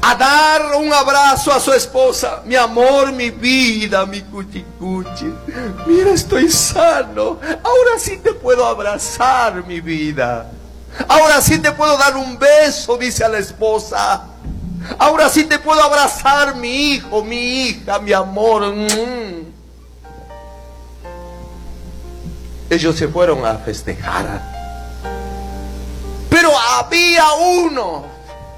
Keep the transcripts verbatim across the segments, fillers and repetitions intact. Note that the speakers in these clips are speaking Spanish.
a dar un abrazo a su esposa. Mi amor, mi vida, mi cuchicuchi, mira, estoy sano. Ahora sí te puedo abrazar, mi vida. Ahora sí te puedo dar un beso, dice a la esposa. Ahora sí te puedo abrazar, mi hijo, mi hija, mi amor. Mm. Ellos se fueron a festejar. Pero había uno.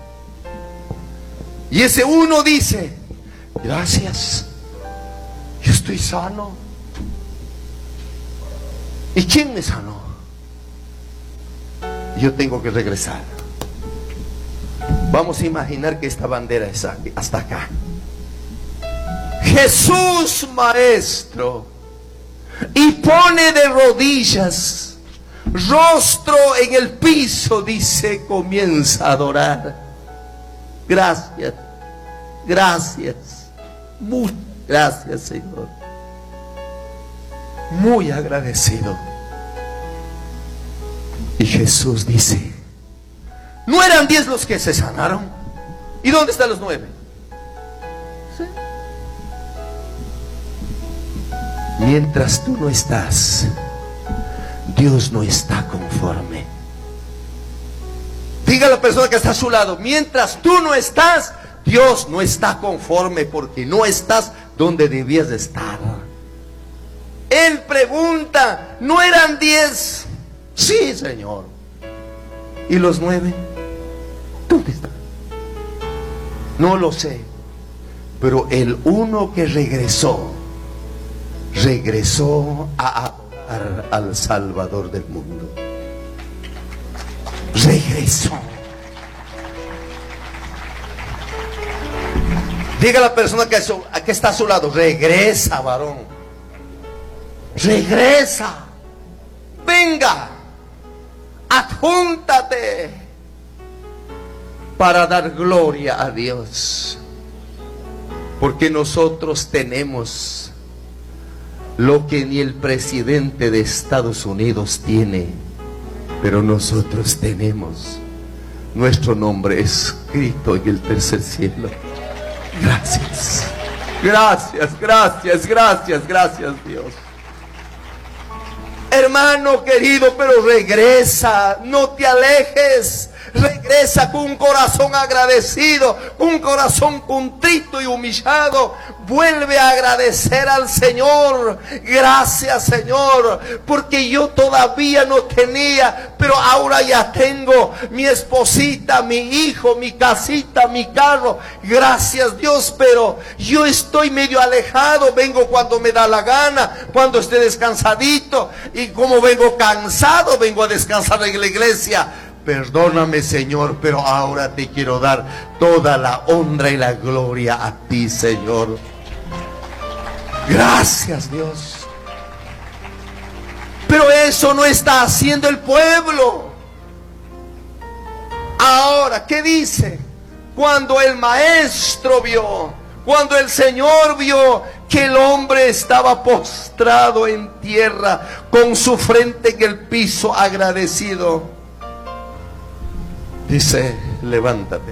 Y ese uno dice: gracias, yo estoy sano. ¿Y quién me sanó? Yo tengo que regresar. Vamos a imaginar que esta bandera es aquí, hasta acá. Jesús, maestro, y pone de rodillas, rostro en el piso, dice, comienza a adorar. Gracias, gracias, muchas gracias, Señor. Muy agradecido. Y Jesús dice: ¿no eran diez los que se sanaron? ¿Y dónde están los nueve? ¿Sí? Mientras tú no estás, Dios no está conforme. Diga a la persona que está a su lado: mientras tú no estás, Dios no está conforme, porque no estás donde debías de estar. Él pregunta: ¿no eran diez? Sí, Señor. ¿Y los nueve? ¿Dónde están? No lo sé. Pero el uno que regresó, regresó a adorar al Salvador del mundo. Regresó. Diga a la persona que, que está a su lado: regresa, varón. Regresa. Venga. Adjúntate para dar gloria a Dios. Porque nosotros tenemos lo que ni el presidente de Estados Unidos tiene. Pero nosotros tenemos nuestro nombre escrito en el tercer cielo. Gracias, gracias, gracias, gracias, gracias, Dios. Hermano querido, pero regresa, no te alejes. Regresa con un corazón agradecido, con un corazón contrito y humillado. Vuelve a agradecer al Señor. Gracias, Señor, porque yo todavía no tenía, pero ahora ya tengo mi esposita, mi hijo, mi casita, mi carro. Gracias, Dios, pero yo estoy medio alejado. Vengo cuando me da la gana, cuando esté descansadito. Y como vengo cansado, vengo a descansar en la iglesia. Perdóname, Señor, pero ahora te quiero dar toda la honra y la gloria a ti, Señor. Gracias, Dios. Pero eso no está haciendo el pueblo. Ahora, ¿qué dice? Cuando el maestro vio, cuando el Señor vio que el hombre estaba postrado en tierra, con su frente en el piso, agradecido, dice: levántate,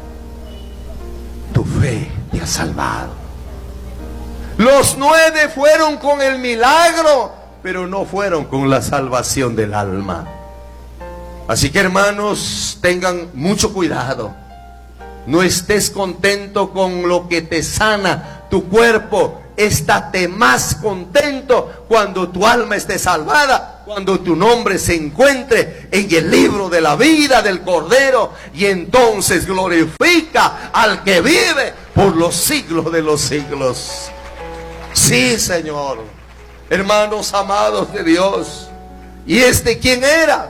tu fe te ha salvado. Los nueve fueron con el milagro, pero no fueron con la salvación del alma. Así que, hermanos, tengan mucho cuidado. No estés contento con lo que te sana tu cuerpo. Estate más contento cuando tu alma esté salvada, cuando tu nombre se encuentre en el libro de la vida del Cordero, y entonces glorifica al que vive por los siglos de los siglos. Sí, Señor. Hermanos amados de Dios, ¿y este quién era?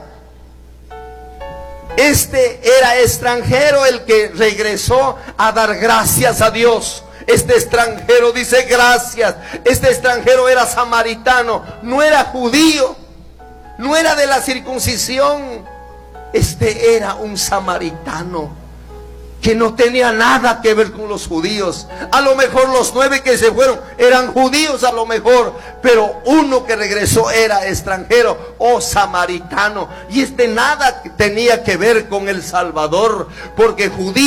Este era extranjero, el que regresó a dar gracias a Dios. Este extranjero dice gracias. Este extranjero era samaritano, no era judío, no era de la circuncisión. Este era un samaritano que no tenía nada que ver con los judíos. A lo mejor los nueve que se fueron eran judíos, a lo mejor, pero uno que regresó era extranjero o samaritano. Y este nada tenía que ver con el Salvador, porque judío